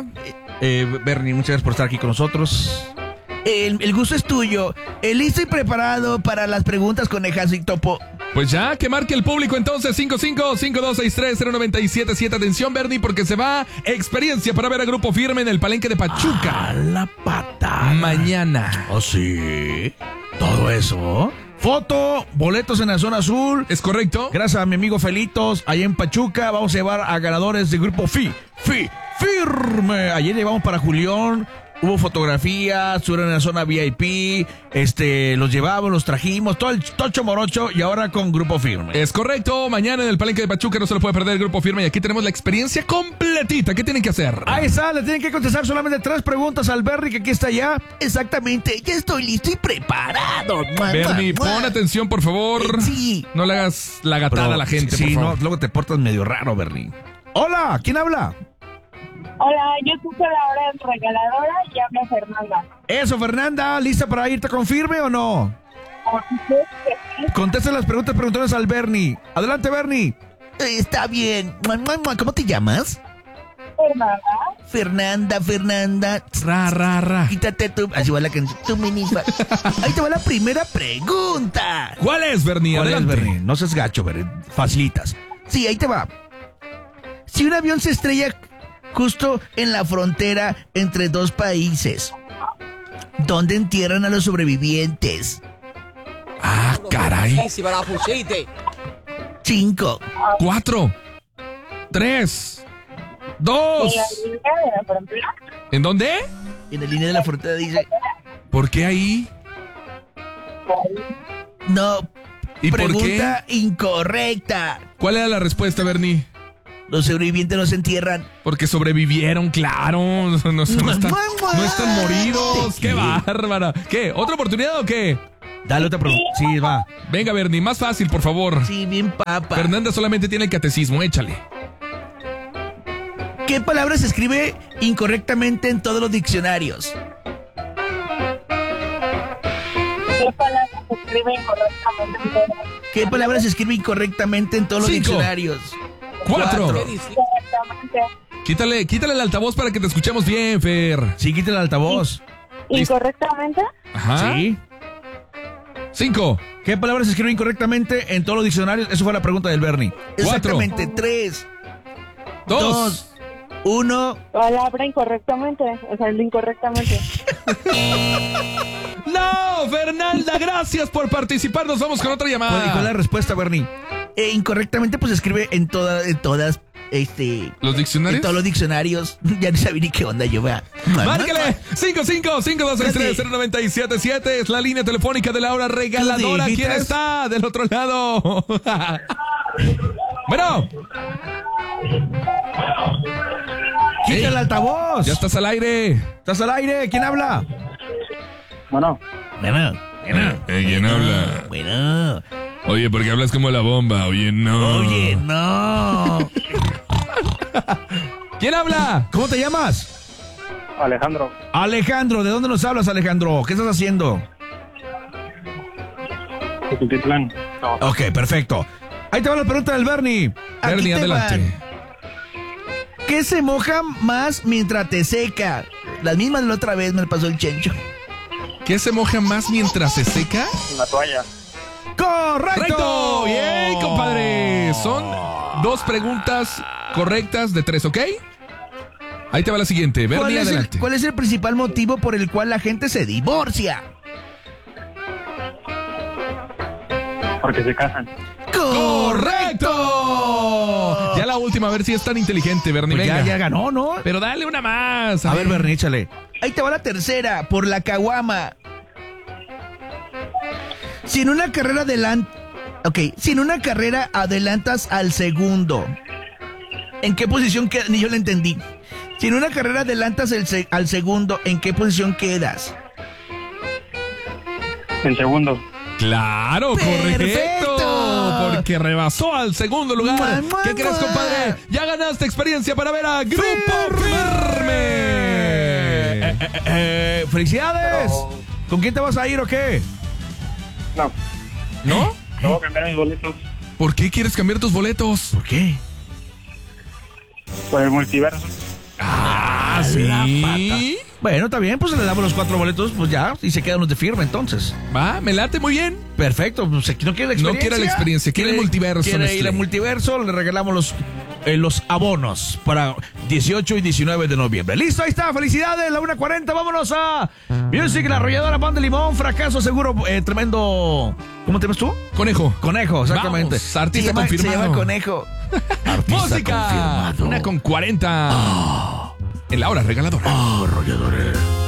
Bernie, muchas gracias por estar aquí con nosotros. El gusto es tuyo. Listo y preparado para las preguntas, conejas y topo. Pues ya, que marque el público entonces 55-5263-0977. Atención, Bernie, porque se va experiencia para ver a Grupo Firme en el Palenque de Pachuca. La patada. Mañana. ¿Oh, sí? ¿Todo eso? Foto, boletos en la zona azul. ¿Es correcto? Gracias a mi amigo Felitos, allá en Pachuca. Vamos a llevar a ganadores de Grupo Firme. Ayer llevamos para Julián. Hubo fotografías, estuvieron en la zona VIP, los llevamos, los trajimos, todo el tocho morocho y ahora con Grupo Firme. Es correcto, mañana en el Palenque de Pachuca no se lo puede perder el Grupo Firme y aquí tenemos la experiencia completita. ¿Qué tienen que hacer? Ahí está, le tienen que contestar solamente 3 preguntas al Bernie que aquí está ya. Exactamente, ya estoy listo y preparado. Bernie, pon atención por favor. Sí. No le hagas la gatada a la gente, sí, por favor. No, luego te portas medio raro, Bernie. Hola, ¿quién habla? Hola, yo soy la hora regaladora y habla Fernanda. Eso, Fernanda, ¿lista para irte con Firme o no? Contesta las preguntas preguntonas al Bernie. Adelante, Bernie. Está bien. ¿Cómo te llamas? Fernanda. Ra. Quítate tú. Así va la canción. Tu minifa. Ahí te va la primera pregunta. ¿Cuál es, Bernie? ¿Cuál Adelante. es, Bernie? No seas gacho, Bernie. Facilitas. Sí, ahí te va. Si un avión se estrella justo en la frontera entre 2 países, ¿dónde entierran a los sobrevivientes? Ah, caray. 5, 4, 3, 2. ¿En dónde? En la línea de la frontera dice. ¿Por qué ahí? No. ¿Y por Pregunta incorrecta. ¿Cuál era la respuesta, Bernie? Los sobrevivientes no se entierran. Porque sobrevivieron, claro. No están moridos. ¡Qué bárbara! ¿Qué? ¿Otra oportunidad o qué? Dale otra pregunta. Sí, va. Venga, Bernie, más fácil, por favor. Sí, bien papa. Fernanda solamente tiene el catecismo, échale. ¿Qué palabra se escribe incorrectamente en todos los diccionarios? ¿Qué palabra se escribe incorrectamente en todos los 5, diccionarios? 4. Quítale el altavoz para que te escuchemos bien, Fer. Sí, quítale el altavoz. ¿Incorrectamente? Ajá. Sí. 5. ¿Qué palabra se escribe incorrectamente en todos los diccionarios? Eso fue la pregunta del Bernie. 4. Exactamente. 3, 2, 1. Palabra incorrectamente, o sea, incorrectamente. No, Fernanda, gracias por participar. Nos vamos con otra llamada. ¿Cuál es la respuesta, Bernie? Incorrectamente, pues se escribe en todas, ¿Los diccionarios? En todos los diccionarios. Ya no sabía ni qué onda yo, vea. Márquele 55-5263-0977. Es la línea telefónica de la hora regaladora. ¿Quién está del otro lado? Bueno. Quita el altavoz. Ya estás al aire. ¿Estás al aire? ¿Quién habla? Bueno. ¿Quién habla? Bueno. Oye, porque hablas como la bomba. Oye, no. ¿Quién habla? ¿Cómo te llamas? Alejandro, ¿de dónde nos hablas, Alejandro? ¿Qué estás haciendo? Tultitlán. Ok, perfecto. Ahí te va la pregunta del Bernie. Bernie, adelante. Van. ¿Qué se moja más mientras te seca? Las mismas de la otra vez me pasó el chencho. ¿Qué se moja más mientras se seca? La toalla. ¡Correcto! Bien, compadre. Son 2 preguntas correctas de 3, ¿ok? Ahí te va la siguiente. Bernie, adelante. ¿Cuál es el principal motivo por el cual la gente se divorcia? Porque se casan. ¡Correcto! Ya la última, a ver si es tan inteligente, Bernie. Pues venga. ya ganó, ¿no? Pero dale una más. A ver, Bernie, échale. Ahí te va la tercera, por la caguama. Si en una carrera adelantas al segundo, ¿en qué posición quedas? Ni yo lo entendí. Si en una carrera adelantas al segundo, ¿en qué posición quedas? En segundo. Claro, ¡perfecto! correcto. Porque rebasó al segundo lugar. ¡Mua! ¿Qué crees, compadre? Ya ganaste experiencia para ver a Grupo Firme. ¡Felicidades! ¿Con quién te vas a ir o qué? No. ¿No? No voy a cambiar mis boletos. ¿Por qué quieres cambiar tus boletos? ¿Por qué? Por el multiverso. Ah, ¿Ah, pata. sí? Bueno, está bien, pues le damos los 4 boletos, pues ya, y se quedan los de firma entonces. Va, me late muy bien. Perfecto, pues aquí no quiere la experiencia. No quiere la experiencia, quiere el multiverso, Quiere Nestlé. ir al multiverso, le regalamos los abonos para 18 y 19 de noviembre. Listo, ahí está, felicidades, la 1:40, vámonos a Music, la arrolladora Pan de Limón, fracaso seguro, tremendo. ¿Cómo te llamas tú? Conejo. Conejo, exactamente. Vamos, artista Se llama confirmado. Conejo. Artista Música. confirmado. 1:40. En la hora regaladora. Arrolladores.